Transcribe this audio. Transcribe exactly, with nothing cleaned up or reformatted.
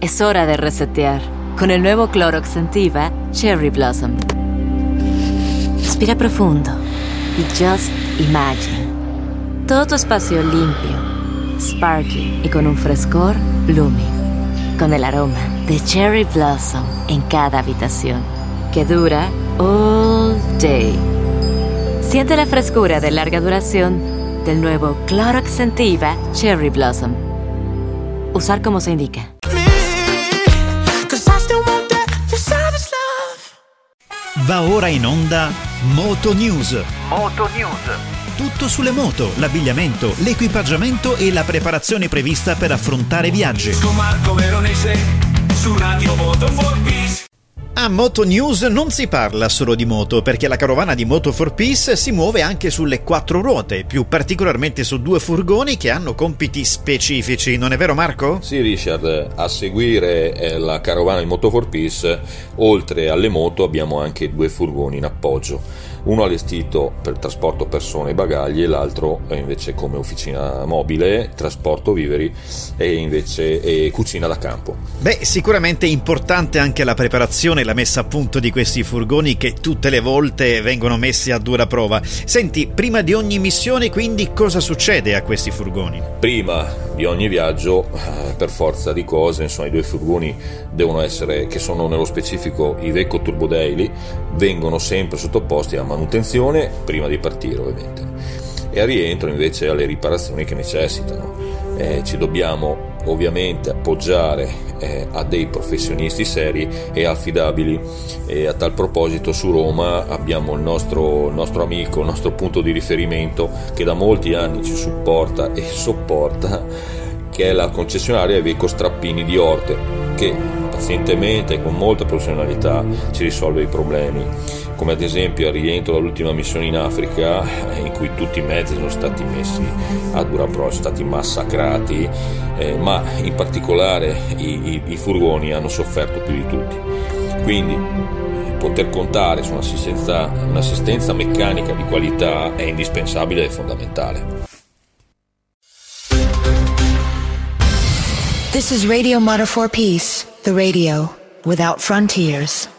Es hora de resetear con el nuevo Clorox Sentiva Cherry Blossom. Respira profundo y just imagine. Todo tu espacio limpio, sparkling y con un frescor blooming. Con el aroma de Cherry Blossom en cada habitación, que dura all day. Siente la frescura de larga duración del nuevo Clorox Sentiva Cherry Blossom. Usar como se indica. Va ora in onda Moto News. Moto News. Tutto sulle moto, l'abbigliamento, l'equipaggiamento e la preparazione prevista per affrontare viaggi. Con Marco Veronese su Radio Moto for Peace. A Moto News non si parla solo di moto, perché la carovana di Moto for Peace si muove anche sulle quattro ruote, più particolarmente su due furgoni che hanno compiti specifici, non è vero Marco? Sì Richard, a seguire eh, la carovana di Moto for Peace, oltre alle moto abbiamo anche due furgoni in appoggio. Uno allestito per trasporto persone e bagagli e l'altro invece come officina mobile, trasporto viveri e invece e cucina da campo. Beh, sicuramente importante anche la preparazione e la messa a punto di questi furgoni che tutte le volte vengono messi a dura prova. Senti, prima di ogni missione quindi cosa succede a questi furgoni? Prima di ogni viaggio, per forza di cose, insomma i due furgoni devono essere, che sono nello specifico i Iveco Turbo Daily, vengono sempre sottoposti a manutenzione prima di partire ovviamente e al rientro invece alle riparazioni che necessitano. Eh, ci dobbiamo ovviamente appoggiare eh, a dei professionisti seri e affidabili e a tal proposito su Roma abbiamo il nostro, il nostro amico, il nostro punto di riferimento che da molti anni ci supporta e sopporta, che è la concessionaria Iveco Strappini di Orte, che pazientemente e con molta professionalità ci risolve i problemi, come ad esempio al rientro dall'ultima missione in Africa in cui tutti i mezzi sono stati messi a dura prova, sono stati massacrati, eh, ma in particolare i, i, i furgoni hanno sofferto più di tutti. Quindi poter contare su un'assistenza, un'assistenza meccanica di qualità è indispensabile e fondamentale. This is Radio Moto for Peace, the radio without frontiers.